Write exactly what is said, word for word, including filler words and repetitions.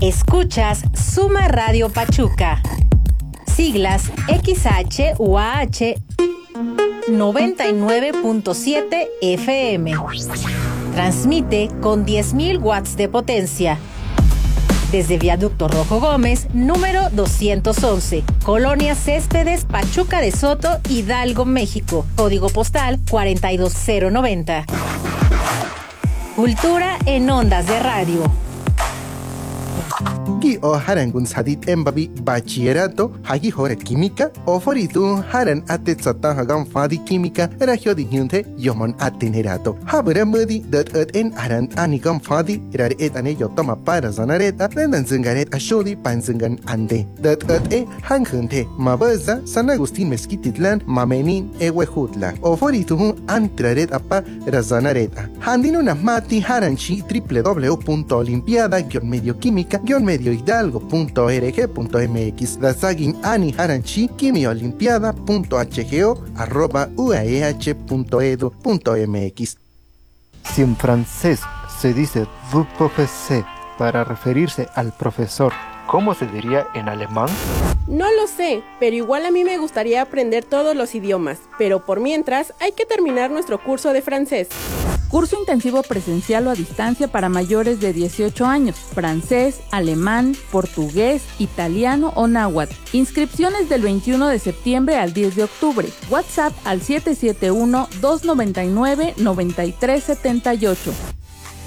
Escuchas Suma Radio Pachuca. Siglas X H U A H noventa y nueve punto siete F M. Transmite con diez mil watts de potencia. Desde Viaducto Rojo Gómez, número doscientos once, Colonia Céspedes, Pachuca de Soto, Hidalgo, México. Código postal cuarenta y dos cero noventa. Cultura en ondas de radio. Gi o haran gun sadit embabi bachillerato hagi hore química o foritu haran atet sata hagam fadi química rahyo di hyunte yomon atenerato habra mudi dat et en aran anigam fadi rar et ane yotoma para zanareta rendan zungaret ashodi panzungan ande dat et e hanghunte mabaza San Agustín Mezquititlan mamenin ewehutla o foritu antraret apa razanareta handino namati haranchi w w w punto olimpiada guion medio química guion medio hidalgo punto org punto m x la sagin ani haranchi quimio olimpiada punto h g o arroba u a e h punto edu punto m x. Si en francés se dice vous professez para referirse al profesor, ¿cómo se diría en alemán? No lo sé, pero igual a mí me gustaría aprender todos los idiomas, pero por mientras hay que terminar nuestro curso de francés. Curso intensivo presencial o a distancia para mayores de dieciocho años, francés, alemán, portugués, italiano o náhuatl. Inscripciones del veintiuno de septiembre al diez de octubre. WhatsApp al siete siete uno, dos nueve nueve, nueve tres siete ocho.